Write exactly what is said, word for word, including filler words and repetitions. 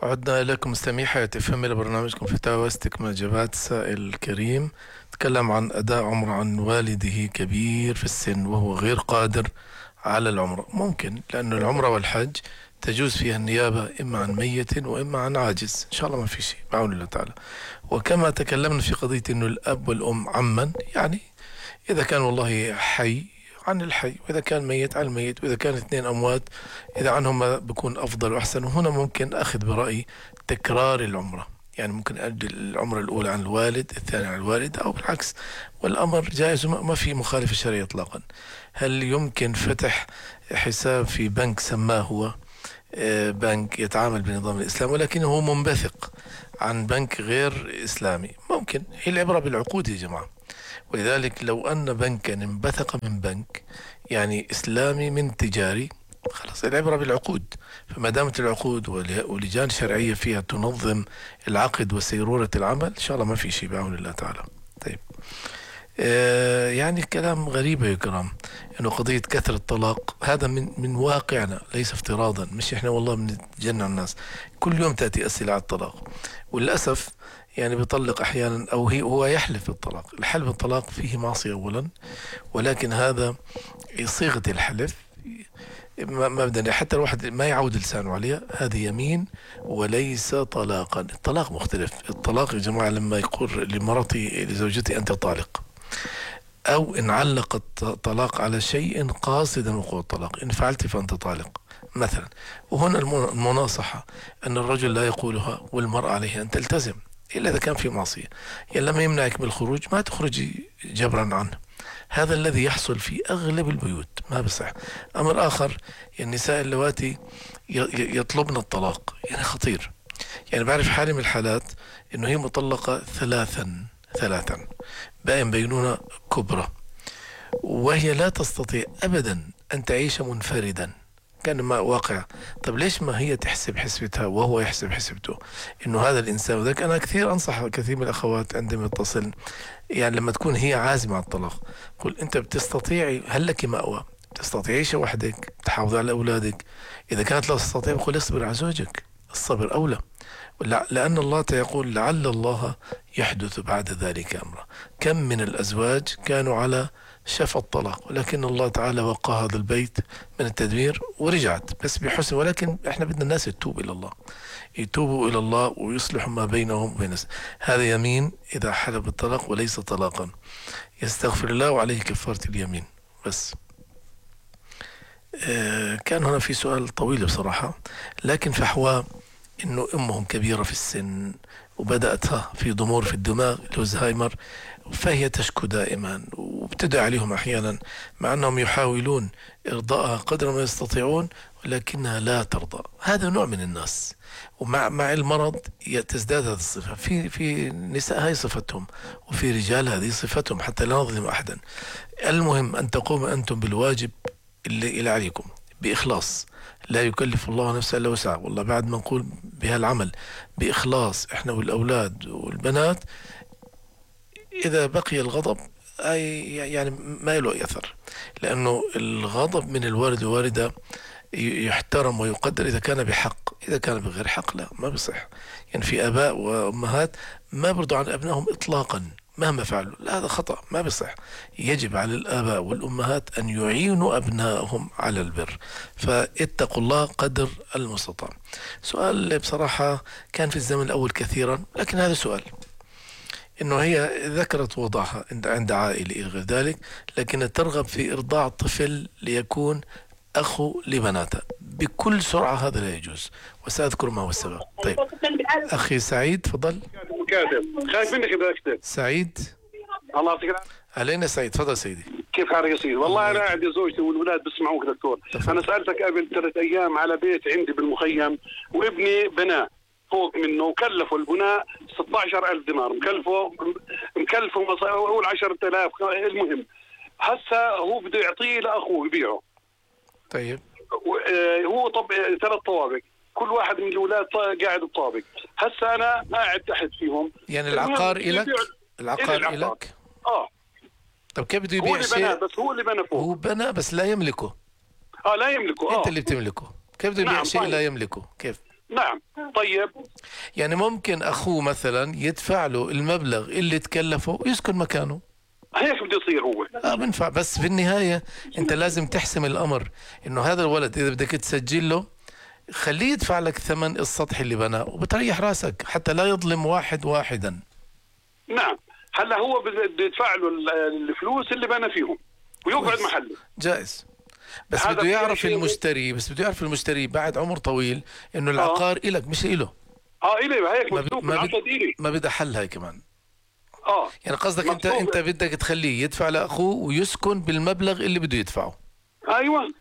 عدنا إليكم مستمعي حياة اف ام لبرنامجكم فتاوى واستكمال إجابات السائل الكريم. تكلم عن أداء عمرة عن والده كبير في السن وهو غير قادر على العمرة. ممكن لأن العمرة والحج تجوز فيها النيابة إما عن ميت وإما عن عاجز، إن شاء الله ما في شيء بعون الله تعالى. وكما تكلمنا في قضية أنه الأب والأم عما، يعني إذا كان والله حي عن الحي، وإذا كان ميت عن الميت، وإذا كان اثنين أموات إذا عنهم بكون أفضل وأحسن. وهنا ممكن أخذ برأي تكرار العمرة، يعني ممكن أدي العمرة الأولى عن الوالد، الثانية عن الوالد، أو بالعكس. والأمر جائز وما في مخالفة شرعية إطلاقا. هل يمكن فتح حساب في بنك سماه هو آه، بنك يتعامل بنظام الإسلام ولكنه هو منبثق عن بنك غير إسلامي؟ ممكن. هي العبرة بالعقود يا جماعة. ولذلك لو أن بنكا انبثق من بنك يعني إسلامي من تجاري، خلاص العبرة بالعقود. فما دامت العقود ولجان شرعية فيها تنظم العقد وسيرورة العمل، إن شاء الله ما في شيء بعون الله تعالى. طيب، آه يعني كلام غريب يا كرام إنه قضية كثرة الطلاق هذا من من واقعنا، ليس افتراضا. مش إحنا والله بنتجنن الناس، كل يوم تأتي أسئلة على الطلاق. وللأسف يعني بيطلق أحيانا، أو هي هو يحلف بالطلاق. الحلف بالطلاق فيه معصية أولا، ولكن هذا صيغة الحلف مبدأ حتى الواحد ما يعود لسانه عليها، هذه يمين وليس طلاقا. الطلاق مختلف. الطلاق يا جماعة لما يقول لمرتي لزوجتي أنت طالق، أو إن علق الطلاق على شيء قاصدا وقوع الطلاق، إن فعلت فأنت طالق مثلا. وهنا المناصحة أن الرجل لا يقولها والمرأة عليها أن تلتزم إلا إذا كان في معصية. يعني لما يمنعك من الخروج ما تخرجي جبرا عنه. هذا الذي يحصل في أغلب البيوت، ما بصح. أمر آخر، النساء اللواتي يطلبن الطلاق، يعني خطير. يعني بعرف حالي من الحالات إنه هي مطلقة ثلاثا ثلاثا باين بينونة كبرى، وهي لا تستطيع أبدا أن تعيش منفردا. كان ما واقع. طب ليش ما هي تحسب حسبتها وهو يحسب حسبته، إنه هذا الإنسان. وذلك أنا كثير أنصح كثير من الأخوات عندما يتصل، يعني لما تكون هي عازمة على الطلاق، قل أنت بتستطيعي، هل لك مأوى، بتستطيعيش وحدك تحافظ على أولادك؟ إذا كانت لا تستطيع قل اصبر على زوجك، الصبر أولى. لأن الله يقول لعل الله يحدث بعد ذلك أمرا. كم من الأزواج كانوا على شفا الطلاق، ولكن الله تعالى وقى هذا البيت من التدمير ورجعت بس بحسن. ولكن احنا بدنا الناس يتوب إلى الله، يتوبوا إلى الله ويصلحوا ما بينهم وبين الناس. هذا يمين إذا حلف بالطلاق وليس طلاقا، يستغفر الله وعليه كفارة اليمين بس. آه كان هنا في سؤال طويل بصراحة، لكن فحوى إنه أمهم كبيرة في السن وبدأتها في ضمور في الدماغ الزهايمر، فهي تشكو دائما وبتدعي عليهم أحيانا، مع أنهم يحاولون إرضاءها قدر ما يستطيعون ولكنها لا ترضى. هذا نوع من الناس، ومع مع المرض تزداد هذه الصفة. في في نساء هذه صفتهم، وفي رجال هذه صفتهم، حتى لا نظلم أحدا. المهم أن تقوم أنتم بالواجب اللي اللي عليكم بإخلاص. لا يكلف الله نفسا إلا وسعها. والله بعد ما نقول بهالعمل بإخلاص إحنا والأولاد والبنات، إذا بقي الغضب أي يعني ما له أثر، لأنه الغضب من الوالد والوالدة يحترم ويقدر إذا كان بحق. إذا كان بغير حق لا، ما بصح. يعني في آباء وأمهات ما برضوا عن أبنائهم إطلاقا مهما فعلوا، لا هذا خطأ ما بصح. يجب على الآباء والأمهات أن يعينوا أبنائهم على البر، فاتقوا الله قدر المستطاع. سؤال بصراحة كان في الزمن الأول كثيرا، لكن هذا سؤال إنه هي ذكرت وضعها عند عائلة إلى غير ذلك، لكن ترغب في إرضاع طفل ليكون أخو لبناتها بكل سرعة. هذا لا يجوز، وسأذكر ما هو السبب. طيب أخي سعيد تفضل. كاتب خايف منك إذا أكتب سعيد. الله يعطيك علينا سعيد، تفضل سيدي. كيف حالك يا سيدي؟ والله أنا قاعد يا زوجتي والولاد بسمعوك دكتور. تفضل. أنا سألتك قبل ثلاث أيام على بيت عندي بالمخيم، وابني بناه فوق منه وكلفوا البناء ستة عشر ألف دينار، مكلفه مكلفه أقول عشرة آلاف. المهم هسه هو بده يعطيه لأخوه يبيعه. طيب هو طب ثلاث طوابق، كل واحد من الأولاد قاعد بطابق. هسه أنا قاعد تحت فيهم. يعني العقار إلك؟ العقار إلك؟ آه. طب كيف بده يبيع هو اللي شيء؟ بنى، بس هو اللي بنى فوق. هو بنى بس لا يملكه. اه لا يملكه. اه انت اللي بتملكه. كيف بده يبيع نعم شيء طيب. لا يملكه؟ كيف؟ نعم. طيب يعني ممكن أخوه مثلا يدفع له المبلغ اللي تكلفه ويسكن مكانه. هيك بده يصير هو. اه بنفع، بس في النهاية انت لازم تحسم الامر، انه هذا الولد اذا بدك تسجل له خليه يدفع لك ثمن السطح اللي بناه وبتريح راسك حتى لا يظلم واحد واحدا. نعم. هلا هو بده يدفع له الفلوس اللي بنى فيهم ويقعد كويس. محله. جائز، بس هذا بده في يعرف شيء- المشتري بس بده يعرف المشتري بعد عمر طويل انه آه. العقار إلك مش إله. اه الي هيك ما مكتوب بد- ما بد- بالعقد الي. ما بدها حل هاي كمان. اه يعني قصدك انت مكتوب. انت بدك تخليه يدفع لاخوه ويسكن بالمبلغ اللي بده يدفعه. ايوه